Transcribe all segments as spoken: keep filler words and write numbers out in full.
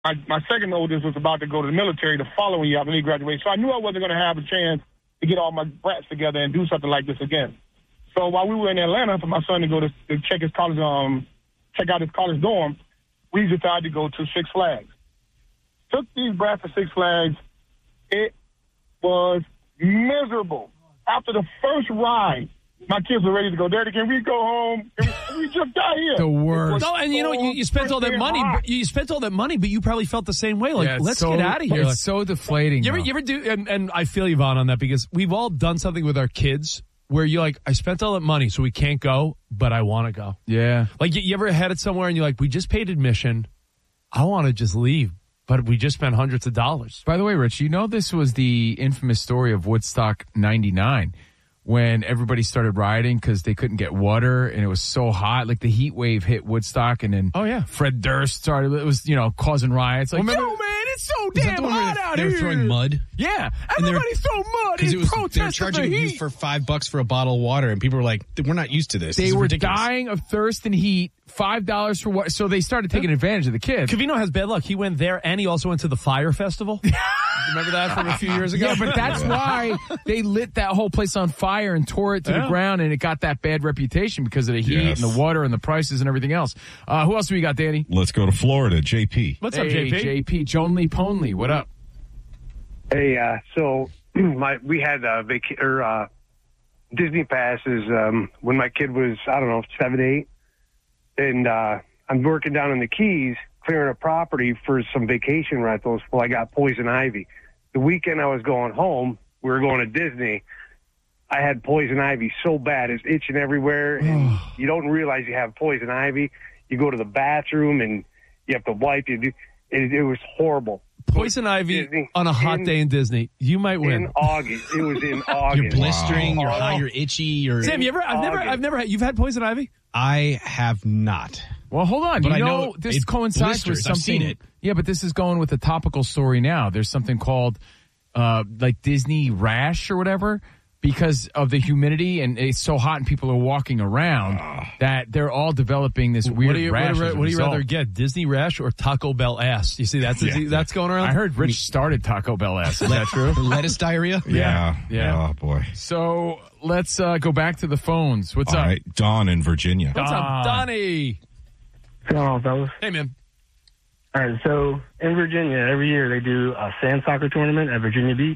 My, my second oldest was about to go to the military the following year after he graduated. So I knew I wasn't going to have a chance to get all my brats together and do something like this again. So while we were in Atlanta for my son to go to, to check his college, um, check out his college dorm, we decided to go to Six Flags. Took these brats to Six Flags. It was miserable. After the first ride, my kids were ready to go. Daddy, can we go home? Can we, we just got here. The worst. No, and you know, you, you spent all that money. But you spent all that money, but you probably felt the same way. Like, Yeah, let's so, get out of here. It's Like, so deflating. you ever, you ever do? And, and I feel you, Vaughn, on that because we've all done something with our kids where you're like, I spent all that money, so we can't go, but I want to go. Yeah. Like, you, you ever headed somewhere and you're like, we just paid admission. I want to just leave, but we just spent hundreds of dollars. By the way, Rich, you know this was the infamous story of Woodstock ninety-nine when everybody started rioting because they couldn't get water and it was so hot. Like the heat wave hit Woodstock and then Oh, yeah. Fred Durst started, it was, you know, causing riots. Like, Remember- yo, man, it's so Is that damn the one where hot they- out they here. were throwing mud? Yeah. And they were- Everybody's throwing mud Because in it was they were protest of the charging you heat. for five bucks for a bottle of water, and people were like, "We're not used to this. They This is were ridiculous." dying of thirst and heat. Five dollars for what? So they started taking advantage of the kids. Cavino has bad luck. He went there and he also went to the Fire Festival. Remember that from a few years ago? Yeah, but that's why they lit that whole place on fire and tore it to Yeah. the ground, and it got that bad reputation because of the heat Yes. and the water and the prices and everything else. Uh, who else do we got, Danny? Let's go to Florida. J P. What's hey, up, J P? J P, Jonely Ponely, what up? Hey, uh, so my we had uh, vac- or uh, Disney passes um, when my kid was I don't know seven, eight, and uh, I'm working down in the Keys clearing a property for some vacation rentals. Well, I got poison ivy. The weekend I was going home, we were going to Disney. I had poison ivy so bad, it's itching everywhere, and you don't realize you have poison ivy. You go to the bathroom and you have to wipe. You do. It, it was horrible. Poison ivy Disney. on a hot In- day in Disney. You might In win. August, it was in August. You're blistering. You're Wow. hot. You're itchy. You're. Sam, you ever? I've never. August. I've never. Had, you've had poison ivy? I have not. Well, hold on. But you I know, know this it coincides with blisters. I've something. seen it. Yeah, but this is going with a topical story now. There's something called uh, like Disney rash or whatever because of the humidity and it's so hot and people are walking around that they're all developing this weird what do you, rash. what as do, a what do you result. rather get? Disney rash or Taco Bell ass? You see that's Yeah. that's going around. I heard Rich started Taco Bell ass. Is that true? Lettuce diarrhea. Yeah. Yeah. Oh, boy. So let's uh, go back to the phones. What's All up? right. Dawn in Virginia. What's Don. up, Donnie? What's going on, fellas? Hey, man. All right, so in Virginia, every year they do a sand soccer tournament at Virginia Beach.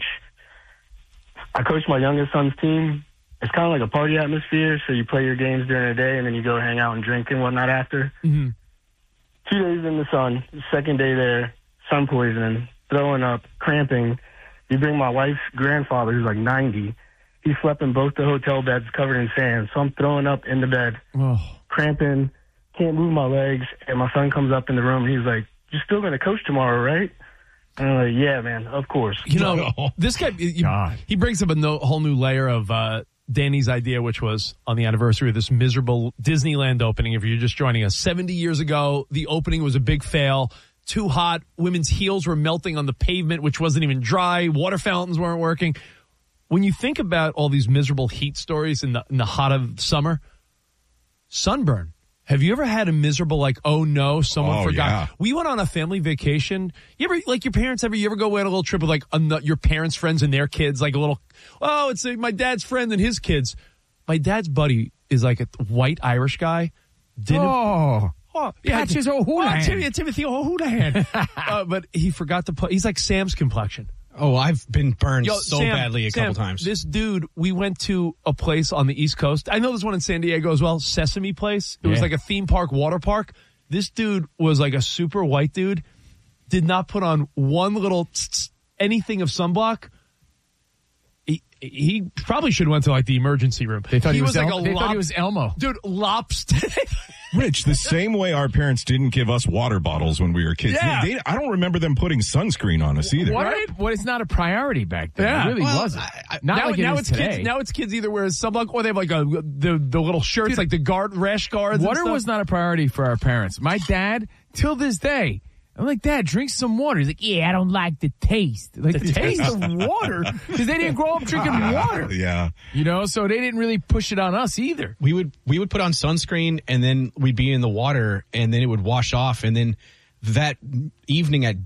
I coach my youngest son's team. It's kind of like a party atmosphere, so you play your games during the day, and then you go hang out and drink and whatnot after. Mm-hmm. Two days in the sun, second day there, sun poisoning, throwing up, cramping. You bring my wife's grandfather, who's like ninety. He slept in both the hotel beds covered in sand, so I'm throwing up in the bed, Oh. cramping, can't move my legs, and my son comes up in the room, and he's like, "You're still going to coach tomorrow, right?" And I'm like, "Yeah, man, of course." You know, this guy, you- God. he brings up a no, whole new layer of uh, Danny's idea, which was on the anniversary of this miserable Disneyland opening. If you're just joining us, seventy years ago, the opening was a big fail. Too hot. Women's heels were melting on the pavement, which wasn't even dry. Water fountains weren't working. When you think about all these miserable heat stories in the, in the hot of summer, sunburn. Have you ever had a miserable, like, oh no, someone Oh, forgot? yeah. We went on a family vacation. You ever, like your parents ever, you ever go away on a little trip with like an- your parents' friends and their kids, like a little, oh, it's uh, my dad's friend and his kids. My dad's buddy is like a white Irish guy. Didn't, Oh. oh, Patches oh, O'Houlihan. Timothy, Timothy O'Houlihan. uh, but he forgot to put, he's like Sam's complexion. Oh, I've been burned Yo, so Sam, badly a Sam, couple times. This dude, we went to a place on the East Coast. I know there's one in San Diego as well, Sesame Place. It was Yeah. like a theme park, water park. This dude was like a super white dude, did not put on one little tss, tss, anything of sunblock. He, he probably should have went to like the emergency room. They thought he, was, like El- a they thought lop- he was Elmo. Dude, lobster. Rich, the same way our parents didn't give us water bottles when we were kids. Yeah. They, they, I don't remember them putting sunscreen on us either. What? What? It's not a priority back then. Yeah. It really Well, wasn't. I- I- not now, like it now is it's today. kids. Now it's kids either wear sunblock or they have like a the the little shirts, Dude, like the guard rash guards. and Water stuff. was not a priority for our parents. My dad, till this day, I'm like, Dad, drink some water. He's like, yeah, I don't like the taste. Like the, taste of water? Because they didn't grow up drinking water. Yeah. You know, so they didn't really push it on us either. we would we would put on sunscreen and then we'd be in the water and then it would wash off and then that evening at